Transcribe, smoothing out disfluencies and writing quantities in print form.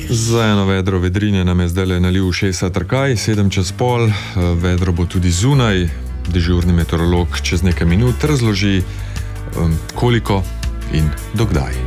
Za eno vedro vedrine nam je zdaj nalil ušesa Trkaj, 7:07, vedro bo tudi zunaj. Dežurni meteorolog čez nekaj minut razloži, koliko in dokdaj.